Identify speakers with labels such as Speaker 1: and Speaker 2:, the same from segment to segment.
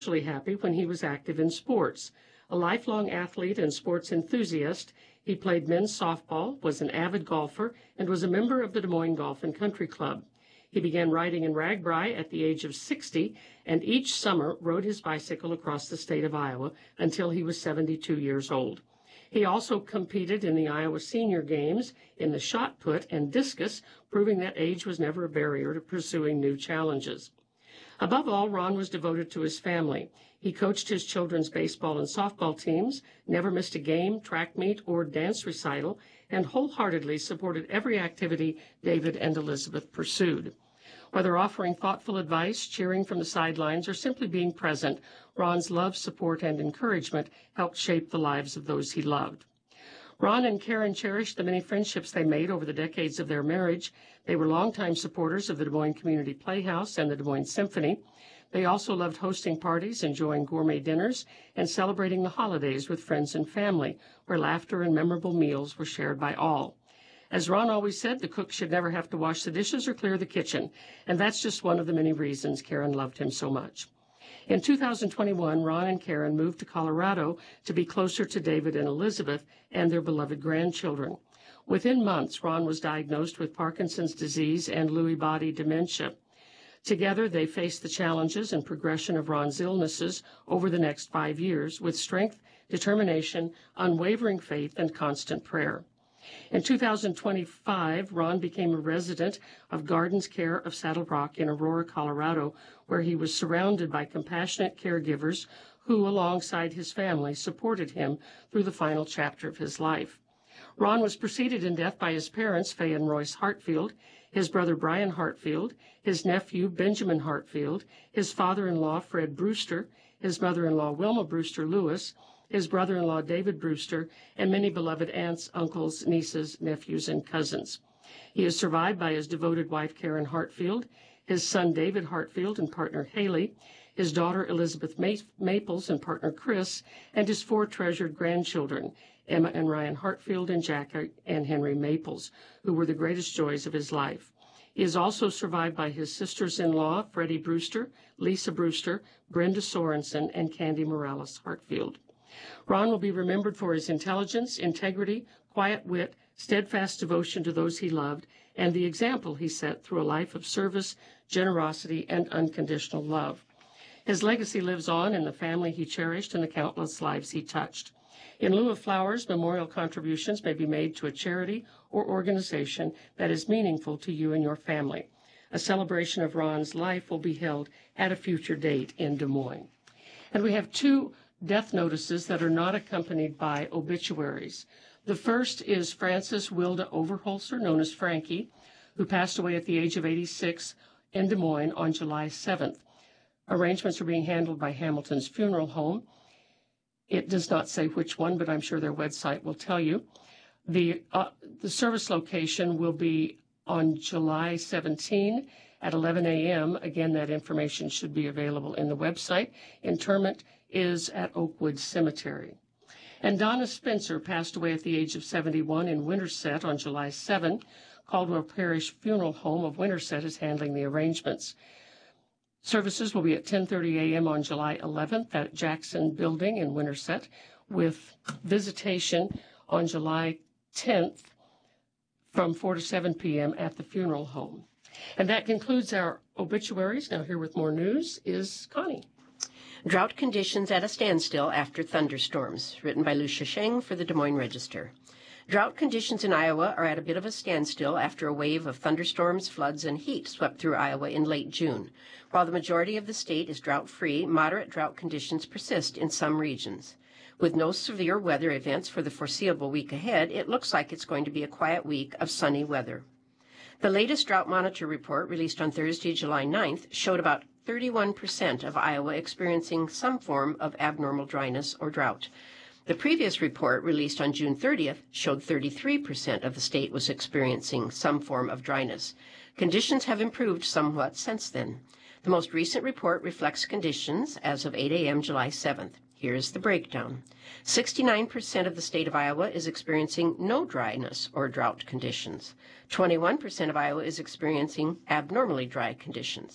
Speaker 1: Especially happy when he was active in sports. A lifelong athlete and sports enthusiast, he played men's softball, was an avid golfer, and was a member of the Des Moines Golf and Country Club. He began riding in RAGBRAI at the age of 60, and each summer rode his bicycle across the state of Iowa until he was 72 years old. He also competed in the Iowa Senior Games in the shot put and discus, proving that age was never a barrier to pursuing new challenges. Above all, Ron was devoted to his family. He coached his children's baseball and softball teams, never missed a game, track meet, or dance recital, and wholeheartedly supported every activity David and Elizabeth pursued. Whether offering thoughtful advice, cheering from the sidelines, or simply being present, Ron's love, support, and encouragement helped shape the lives of those he loved. Ron and Karen cherished the many friendships they made over the decades of their marriage. They were longtime supporters of the Des Moines Community Playhouse and the Des Moines Symphony. They also loved hosting parties, enjoying gourmet dinners, and celebrating the holidays with friends and family, where laughter and memorable meals were shared by all. As Ron always said, the cook should never have to wash the dishes or clear the kitchen, and that's just one of the many reasons Karen loved him so much. In 2021, Ron and Karen moved to Colorado to be closer to David and Elizabeth and their beloved grandchildren. Within months, Ron was diagnosed with Parkinson's disease and Lewy body dementia. Together, they faced the challenges and progression of Ron's illnesses over the next 5 years with strength, determination, unwavering faith, and constant prayer. In 2025, Ron became a resident of Gardens Care of Saddle Rock in Aurora, Colorado, where he was surrounded by compassionate caregivers who, alongside his family, supported him through the final chapter of his life. Ron was preceded in death by his parents, Faye and Royce Hartfield, his brother Brian Hartfield, his nephew Benjamin Hartfield, his father-in-law Fred Brewster, his mother-in-law Wilma Brewster Lewis, his brother-in-law David Brewster, and many beloved aunts, uncles, nieces, nephews, and cousins. He is survived by his devoted wife Karen Hartfield, his son David Hartfield and partner Haley, his daughter Elizabeth Maples and partner Chris, and his 4 treasured grandchildren, Emma and Ryan Hartfield and Jack and Henry Maples, who were the greatest joys of his life. He is also survived by his sisters-in-law, Freddie Brewster, Lisa Brewster, Brenda Sorensen, and Candy Morales Hartfield. Ron will be remembered for his intelligence, integrity, quiet wit, steadfast devotion to those he loved, and the example he set through a life of service, generosity, and unconditional love. His legacy lives on in the family he cherished and the countless lives he touched. In lieu of flowers, memorial contributions may be made to a charity or organization that is meaningful to you and your family. A celebration of Ron's life will be held at a future date in Des Moines. And we have 2 death notices that are not accompanied by obituaries. The first is Frances Wilda Overholser, known as Frankie, who passed away at the age of 86 in Des Moines on July 7th. Arrangements are being handled by Hamilton's Funeral Home. It does not say which one, but I'm sure their website will tell you. The service location will be on July 17 at 11 a.m. Again, that information should be available in the website. Interment is at Oakwood Cemetery. And Donna Spencer passed away at the age of 71 in Winterset on July 7. Caldwell Parish Funeral Home of Winterset is handling the arrangements. Services will be at 10:30 a.m. on July 11th at Jackson Building in Winterset, with visitation on July 10th from 4 to 7 p.m. at the funeral home. And that concludes our obituaries. Now here with more news is Connie.
Speaker 2: Drought conditions at a standstill after thunderstorms, written by Lucia Sheng for the Des Moines Register. Drought conditions in Iowa are at a bit of a standstill after a wave of thunderstorms, floods, and heat swept through Iowa in late June. While the majority of the state is drought-free, moderate drought conditions persist in some regions. With no severe weather events for the foreseeable week ahead, it looks like it's going to be a quiet week of sunny weather. The latest Drought Monitor report, released on Thursday, July 9th, showed about 31% of Iowa experiencing some form of abnormal dryness or drought. The previous report, released on June 30th, showed 33% of the state was experiencing some form of dryness. Conditions have improved somewhat since then. The most recent report reflects conditions as of 8 a.m. July 7th. Here's the breakdown. 69% of the state of Iowa is experiencing no dryness or drought conditions. 21% of Iowa is experiencing abnormally dry conditions.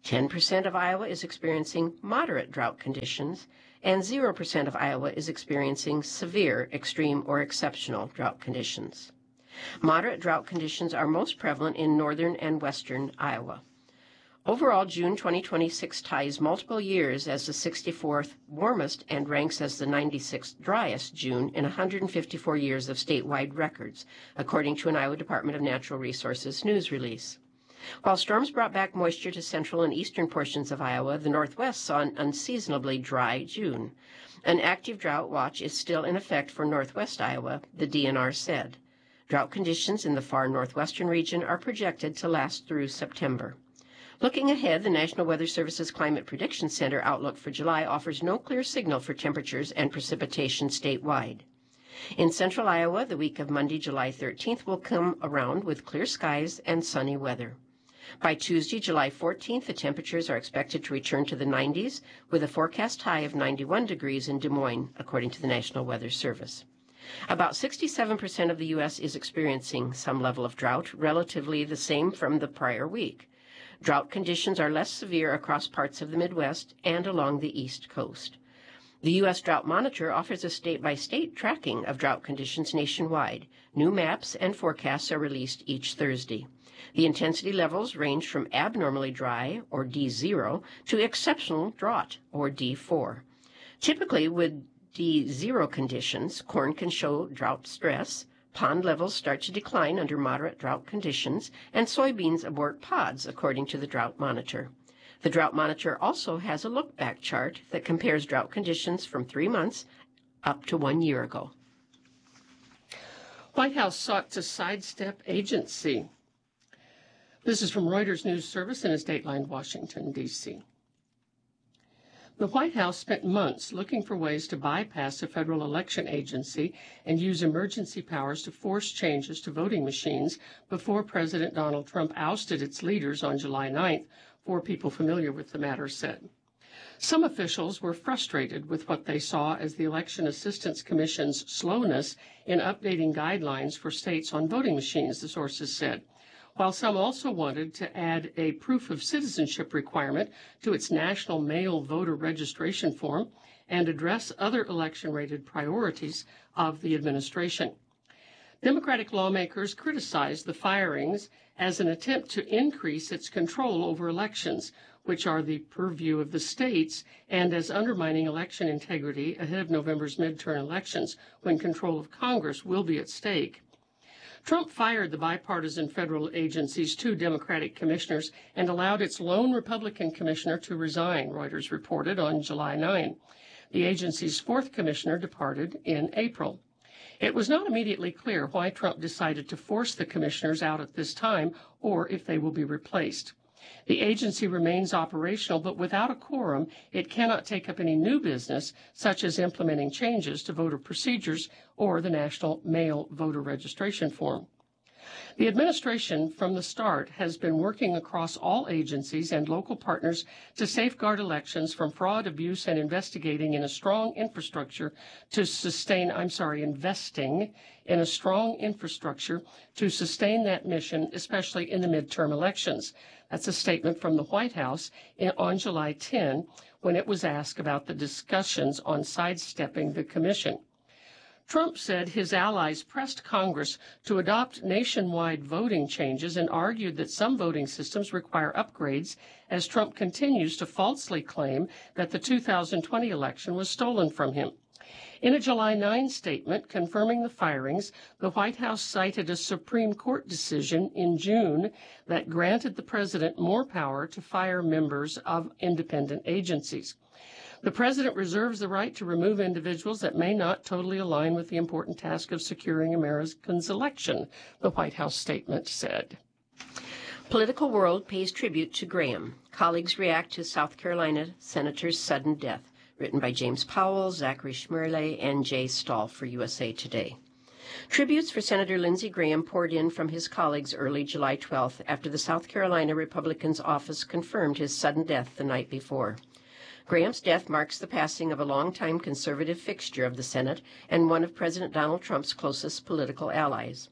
Speaker 2: 10% of Iowa is experiencing moderate drought conditions, and 0% of Iowa is experiencing severe, extreme, or exceptional drought conditions. Moderate drought conditions are most prevalent in northern and western Iowa. Overall, June 2026 ties multiple years as the 64th warmest and ranks as the 96th driest June in 154 years of statewide records, according to an Iowa Department of Natural Resources news release. While storms brought back moisture to central and eastern portions of Iowa, the Northwest saw an unseasonably dry June. An active drought watch is still in effect for Northwest Iowa, the DNR said. Drought conditions in the far northwestern region are projected to last through September. Looking ahead, the National Weather Service's Climate Prediction Center outlook for July offers no clear signal for temperatures and precipitation statewide. In central Iowa, the week of Monday, July 13th will come around with clear skies and sunny weather. By Tuesday, July 14th, the temperatures are expected to return to the 90s, with a forecast high of 91 degrees in Des Moines, according to the National Weather Service. About 67% of the U.S. is experiencing some level of drought, relatively the same from the prior week. Drought conditions are less severe across parts of the Midwest and along the East Coast. The U.S. Drought Monitor offers a state-by-state tracking of drought conditions nationwide. New maps and forecasts are released each Thursday. The intensity levels range from abnormally dry, or D0, to exceptional drought, or D4. Typically, with D0 conditions, corn can show drought stress, pond levels start to decline under moderate drought conditions, and soybeans abort pods, according to the Drought Monitor. The Drought Monitor also has a look-back chart that compares drought conditions from 3 months up to 1 year ago.
Speaker 1: White House sought to sidestep agency. This is from Reuters News Service in Dateline, Washington, D.C. The White House spent months looking for ways to bypass a federal election agency and use emergency powers to force changes to voting machines before President Donald Trump ousted its leaders on July 9th, 4 people familiar with the matter said. Some officials were frustrated with what they saw as the Election Assistance Commission's slowness in updating guidelines for states on voting machines, the sources said, while some also wanted to add a proof of citizenship requirement to its national mail voter registration form and address other election-related priorities of the administration. Democratic lawmakers criticized the firings as an attempt to increase its control over elections, which are the purview of the states, and as undermining election integrity ahead of November's midterm elections, when control of Congress will be at stake. Trump fired the bipartisan federal agency's 2 Democratic commissioners and allowed its lone Republican commissioner to resign, Reuters reported on July 9. The agency's 4th commissioner departed in April. It was not immediately clear why Trump decided to force the commissioners out at this time or if they will be replaced. The agency remains operational, but without a quorum, it cannot take up any new business, such as implementing changes to voter procedures or the national mail voter registration form. The administration, from the start, has been working across all agencies and local partners to safeguard elections from fraud, abuse, and investing in a strong infrastructure to sustain that mission, especially in the midterm elections. That's a statement from the White House on July 10 when it was asked about the discussions on sidestepping the commission. Trump said his allies pressed Congress to adopt nationwide voting changes and argued that some voting systems require upgrades as Trump continues to falsely claim that the 2020 election was stolen from him. In a July 9 statement confirming the firings, the White House cited a Supreme Court decision in June that granted the president more power to fire members of independent agencies. The president reserves the right to remove individuals that may not totally align with the important task of securing Americans' election, the White House statement said.
Speaker 2: Political World pays tribute to Graham. Colleagues react to South Carolina Senator's sudden death. Written by James Powell, Zachary Schmirle, and Jay Stahl for USA Today. Tributes for Senator Lindsey Graham poured in from his colleagues early July 12th after the South Carolina Republican's office confirmed his sudden death the night before. Graham's death marks the passing of a longtime conservative fixture of the Senate and one of President Donald Trump's closest political allies.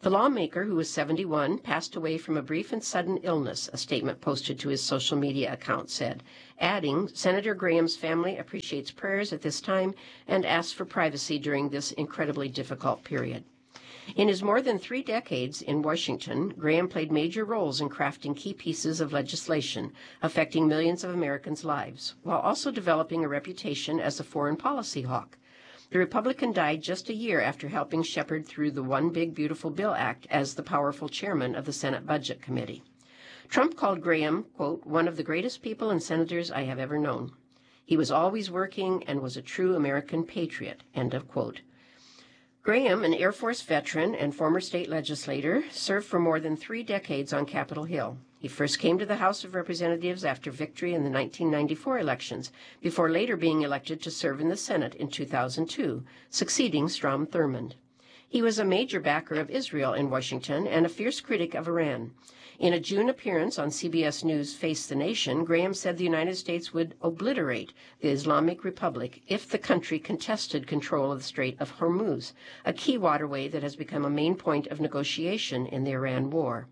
Speaker 2: The lawmaker, who was 71, passed away from a brief and sudden illness, a statement posted to his social media account said, adding, Senator Graham's family appreciates prayers at this time and asks for privacy during this incredibly difficult period. In his more than 3 decades in Washington, Graham played major roles in crafting key pieces of legislation affecting millions of Americans' lives, while also developing a reputation as a foreign policy hawk. The Republican died just a year after helping shepherd through the One Big Beautiful Bill Act as the powerful chairman of the Senate Budget Committee. Trump called Graham, quote, one of the greatest people and senators I have ever known. He was always working and was a true American patriot, end of quote. Graham, an Air Force veteran and former state legislator, served for more than 3 decades on Capitol Hill. He first came to the House of Representatives after victory in the 1994 elections, before later being elected to serve in the Senate in 2002, succeeding Strom Thurmond. He was a major backer of Israel in Washington and a fierce critic of Iran. In a June appearance on CBS News' Face the Nation, Graham said the United States would obliterate the Islamic Republic if the country contested control of the Strait of Hormuz, a key waterway that has become a main point of negotiation in the Iran war.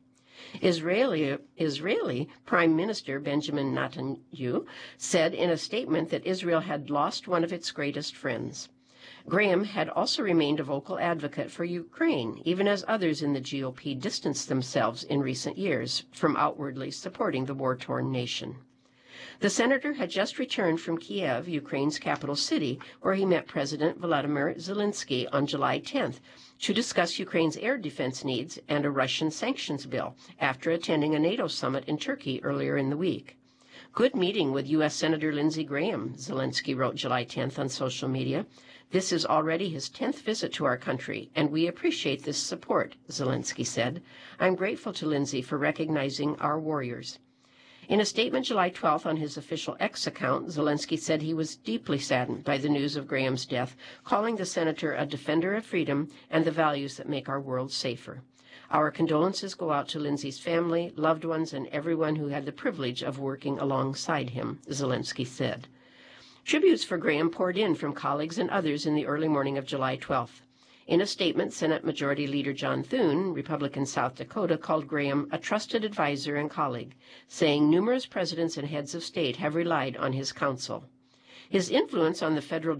Speaker 2: Israeli Prime Minister Benjamin Netanyahu said in a statement that Israel had lost one of its greatest friends. Graham had also remained a vocal advocate for Ukraine, even as others in the GOP distanced themselves in recent years from outwardly supporting the war-torn nation. The senator had just returned from Kiev, Ukraine's capital city, where he met President Volodymyr Zelensky on July 10th to discuss Ukraine's air defense needs and a Russian sanctions bill after attending a NATO summit in Turkey earlier in the week. Good meeting with U.S. Senator Lindsey Graham, Zelensky wrote July 10th on social media. This is already his 10th visit to our country, and we appreciate this support, Zelensky said. I'm grateful to Lindsey for recognizing our warriors. In a statement July 12th on his official X account, Zelensky said he was deeply saddened by the news of Graham's death, calling the senator a defender of freedom and the values that make our world safer. Our condolences go out to Lindsey's family, loved ones, and everyone who had the privilege of working alongside him, Zelensky said. Tributes for Graham poured in from colleagues and others in the early morning of July 12th. In a statement, Senate Majority Leader John Thune, Republican South Dakota, called Graham a trusted advisor and colleague, saying numerous presidents and heads of state have relied on his counsel. His influence on the federal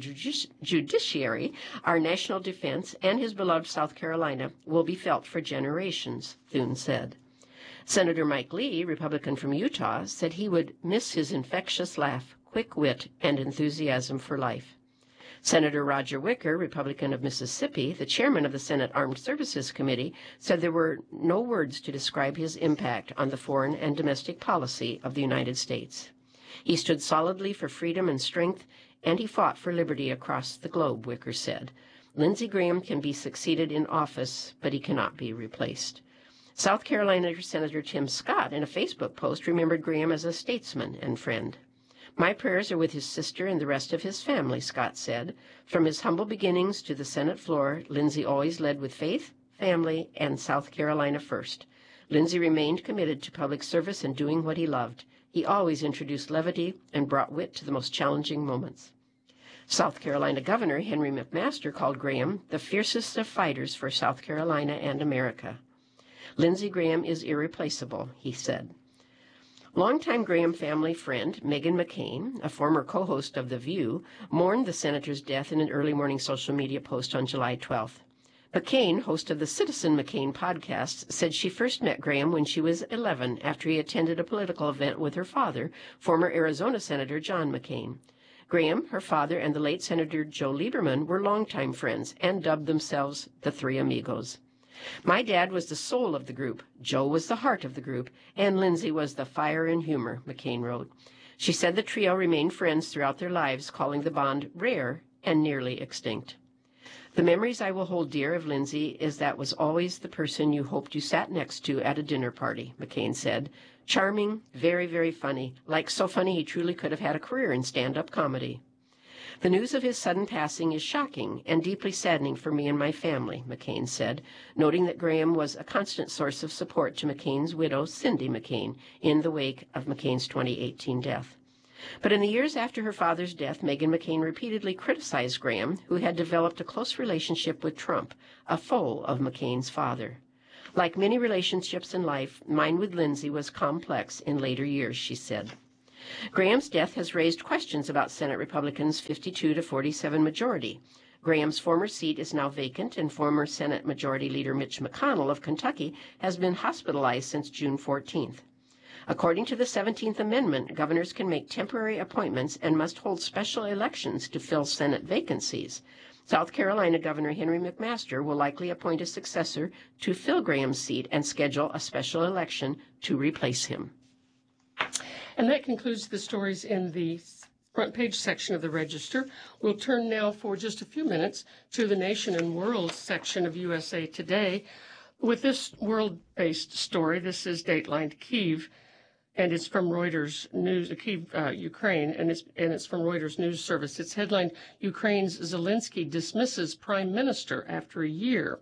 Speaker 2: judiciary, our national defense, and his beloved South Carolina will be felt for generations, Thune said. Senator Mike Lee, Republican from Utah, said he would miss his infectious laugh, quick wit, and enthusiasm for life. Senator Roger Wicker, Republican of Mississippi, the chairman of the Senate Armed Services Committee, said there were no words to describe his impact on the foreign and domestic policy of the United States. He stood solidly for freedom and strength, and he fought for liberty across the globe, Wicker said. Lindsey Graham can be succeeded in office, but he cannot be replaced. South Carolina Senator Tim Scott, in a Facebook post, remembered Graham as a statesman and friend. My prayers are with his sister and the rest of his family, Scott said. From his humble beginnings to the Senate floor, Lindsey always led with faith, family, and South Carolina first. Lindsey remained committed to public service and doing what he loved. He always introduced levity and brought wit to the most challenging moments. South Carolina Governor Henry McMaster called Graham the fiercest of fighters for South Carolina and America. Lindsey Graham is irreplaceable, he said. Longtime Graham family friend Meghan McCain, a former co-host of The View, mourned the senator's death in an early morning social media post on July 12th. McCain, host of the Citizen McCain podcast, said she first met Graham when she was 11 after he attended a political event with her father, former Arizona Senator John McCain. Graham, her father, and the late Senator Joe Lieberman were longtime friends and dubbed themselves the Three Amigos. My dad was the soul of the group, Joe was the heart of the group, and Lindsey was the fire and humor, McCain wrote. She said the trio remained friends throughout their lives, calling the bond rare and nearly extinct. The memories I will hold dear of Lindsey is that was always the person you hoped you sat next to at a dinner party, McCain said. Charming, very, very funny, like so funny he truly could have had a career in stand-up comedy. The news of his sudden passing is shocking and deeply saddening for me and my family, McCain said, noting that Graham was a constant source of support to McCain's widow, Cindy McCain, in the wake of McCain's 2018 death. But in the years after her father's death, Meghan McCain repeatedly criticized Graham, who had developed a close relationship with Trump, a foe of McCain's father. Like many relationships in life, mine with Lindsay was complex in later years, she said. Graham's death has raised questions about Senate Republicans' 52-47 majority. Graham's former seat is now vacant, and former Senate Majority Leader Mitch McConnell of Kentucky has been hospitalized since June 14th. According to the 17th Amendment, governors can make temporary appointments and must hold special elections to fill Senate vacancies. South Carolina Governor Henry McMaster will likely appoint a successor to fill Graham's seat and schedule a special election to replace him.
Speaker 1: And that concludes the stories in the front page section of the Register. We'll turn now for just a few minutes to the Nation and World section of USA Today. With this world-based story, this is datelined Kyiv, and it's from Reuters News, Kyiv, Ukraine, and it's from Reuters News Service. It's headlined, Ukraine's Zelensky dismisses prime minister after a year.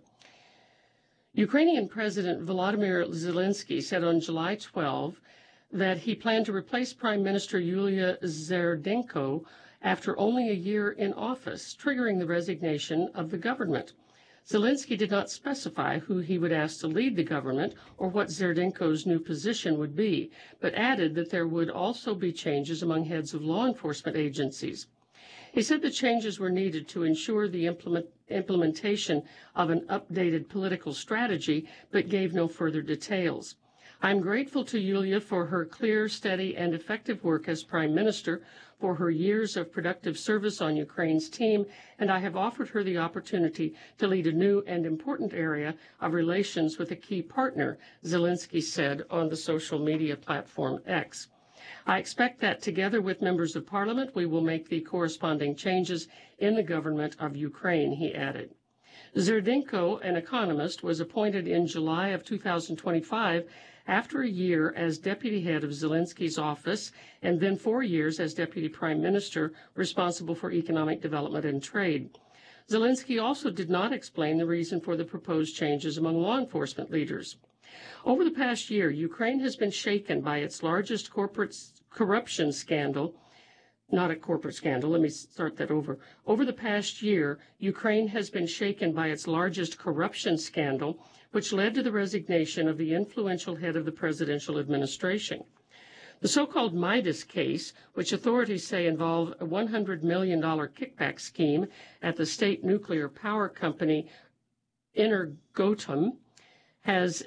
Speaker 1: Ukrainian President Volodymyr Zelensky said on July 12 that he planned to replace Prime Minister Yulia Zerdenko after only a year in office, triggering the resignation of the government. Zelensky did not specify who he would ask to lead the government or what Zerdenko's new position would be, but added that there would also be changes among heads of law enforcement agencies. He said the changes were needed to ensure the implementation of an updated political strategy, but gave no further details. I'm grateful to Yulia for her clear, steady, and effective work as Prime Minister, for her years of productive service on Ukraine's team, and I have offered her the opportunity to lead a new and important area of relations with a key partner, Zelensky said on the social media platform X. I expect that together with members of Parliament, we will make the corresponding changes in the government of Ukraine, he added. Zerdenko, an economist, was appointed in July of 2025 after a year as deputy head of Zelensky's office and then 4 years as deputy prime minister responsible for economic development and trade. Zelensky also did not explain the reason for the proposed changes among law enforcement leaders. Over the past year, Ukraine has been shaken by its largest corporate corruption scandal. Not a corporate scandal, let me start that over. Over the past year, Ukraine has been shaken by its largest corruption scandal, which led to the resignation of the influential head of the presidential administration. The so-called Midas case, which authorities say involved a $100 million kickback scheme at the state nuclear power company Energoatom, has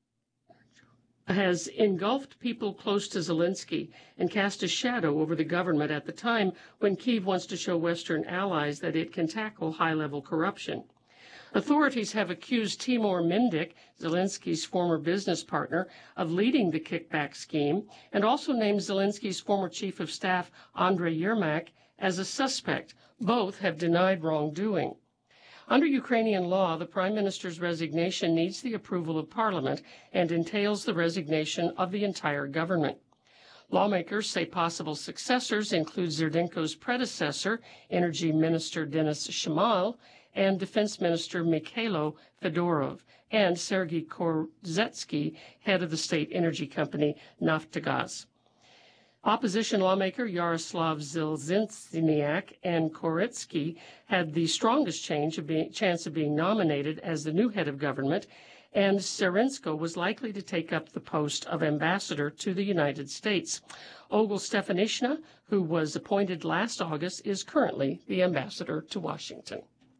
Speaker 1: engulfed people close to Zelensky and cast a shadow over the government at the time when Kyiv wants to show Western allies that it can tackle high-level corruption. Authorities have accused Timur Mendik, Zelensky's former business partner, of leading the kickback scheme and also named Zelensky's former chief of staff, Andrei Yermak, as a suspect. Both have denied wrongdoing. Under Ukrainian law, the prime minister's resignation needs the approval of parliament and entails the resignation of the entire government. Lawmakers say possible successors include Zerdenko's predecessor, Energy Minister Denis Shmyhal, and Defense Minister Mikhailo Fedorov, and Sergei Korzetsky, head of the state energy company Naftogaz. Opposition lawmaker Yaroslav Zelensky and Koretsky had the strongest chance of being nominated as the new head of government, and Serensko was likely to take up the post of ambassador to the United States. Ogil Stefanishna, who was appointed last August, is currently the ambassador to Washington.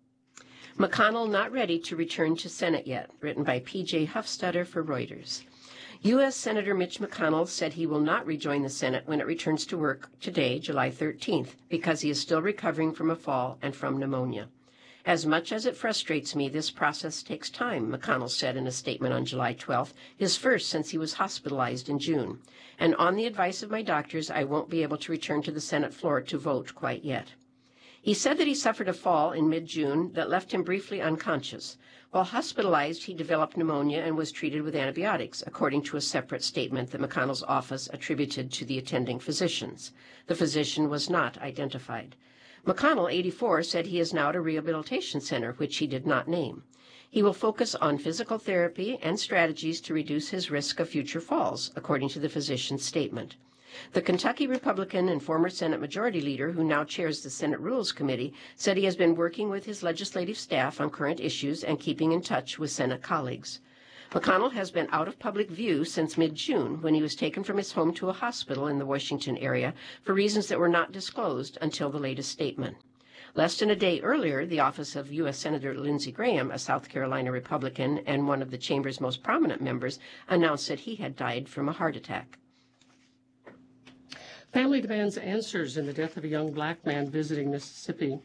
Speaker 2: McConnell not ready to return to Senate yet, written by P.J. Huffstadter for Reuters. U.S. Senator Mitch McConnell said he will not rejoin the Senate when it returns to work today, July 13th, because he is still recovering from a fall and from pneumonia. As much as it frustrates me, this process takes time, McConnell said in a statement on July 12th, his first since he was hospitalized in June. And on the advice of my doctors, I won't be able to return to the Senate floor to vote quite yet. He said that he suffered a fall in mid-June that left him briefly unconscious. While hospitalized, he developed pneumonia and was treated with antibiotics, according to a separate statement that McConnell's office attributed to the attending physicians. The physician was not identified. McConnell, 84, said he is now at a rehabilitation center, which he did not name. He will focus on physical therapy and strategies to reduce his risk of future falls, according to the physician's statement. The Kentucky Republican and former Senate Majority Leader, who now chairs the Senate Rules Committee, said he has been working with his legislative staff on current issues and keeping in touch with Senate colleagues. McConnell has been out of public view since mid-June, when he was taken from his home to a hospital in the Washington area for reasons that were not disclosed until the latest statement. Less than a day earlier, the office of U.S. Senator Lindsey Graham, a South Carolina Republican and one of the chamber's most prominent members, announced that he had died from a heart attack.
Speaker 1: Family demands answers in the death of a young black man visiting Mississippi.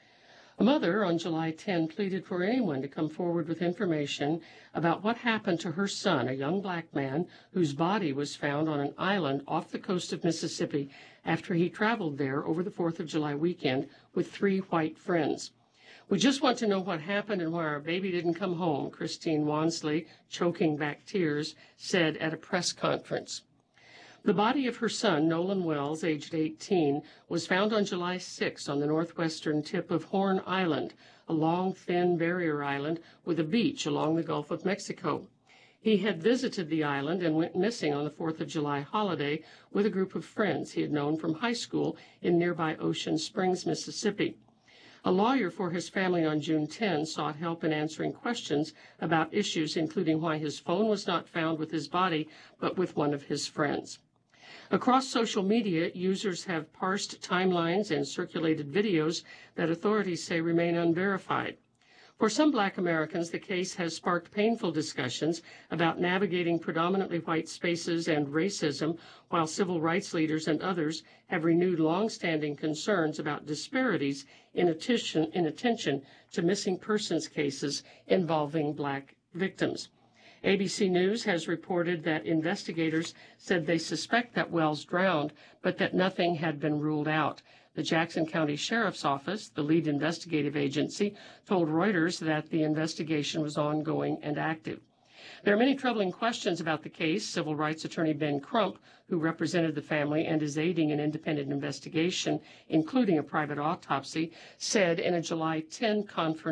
Speaker 1: A mother on July 10 pleaded for anyone to come forward with information about what happened to her son, a young black man whose body was found on an island off the coast of Mississippi after he traveled there over the 4th of July weekend with 3 white friends. "We just want to know what happened and why our baby didn't come home," Christine Wansley, choking back tears, said at a press conference. The body of her son, Nolan Wells, aged 18, was found on July 6 on the northwestern tip of Horn Island, a long, thin barrier island with a beach along the Gulf of Mexico. He had visited the island and went missing on the 4th of July holiday with a group of friends he had known from high school in nearby Ocean Springs, Mississippi. A lawyer for his family on June 10 sought help in answering questions about issues including why his phone was not found with his body but with one of his friends. Across social media, users have parsed timelines and circulated videos that authorities say remain unverified. For some Black Americans, the case has sparked painful discussions about navigating predominantly white spaces and racism, while civil rights leaders and others have renewed long-standing concerns about disparities in attention to missing persons cases involving Black victims. ABC News has reported that investigators said they suspect that Wells drowned, but that nothing had been ruled out. The Jackson County Sheriff's Office, the lead investigative agency, told Reuters that the investigation was ongoing and active. There are many troubling questions about the case. Civil rights attorney Ben Crump, who represented the family and is aiding an independent investigation, including a private autopsy, said in a July 10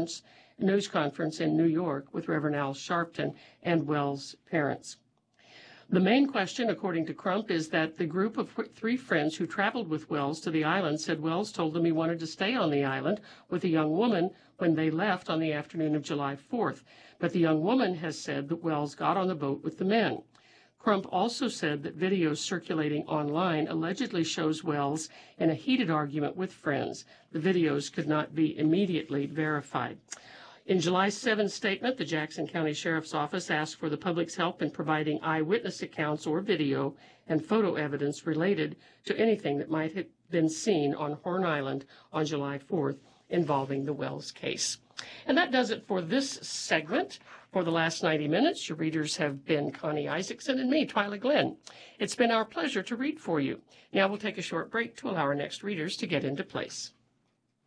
Speaker 1: news conference in New York with Reverend Al Sharpton and Wells' parents. The main question, according to Crump, is that the group of 3 friends who traveled with Wells to the island said Wells told them he wanted to stay on the island with a young woman when they left on the afternoon of July 4th, but the young woman has said that Wells got on the boat with the men. Crump also said that videos circulating online allegedly shows Wells in a heated argument with friends. The videos could not be immediately verified. In July 7 statement, the Jackson County Sheriff's Office asked for the public's help in providing eyewitness accounts or video and photo evidence related to anything that might have been seen on Horn Island on July 4th involving the Wells case. And that does it for this segment. For the last 90 minutes, your readers have been Connie Isaacson and me, Twyla Glenn. It's been our pleasure to read for you. Now we'll take a short break to allow our next readers to get into place.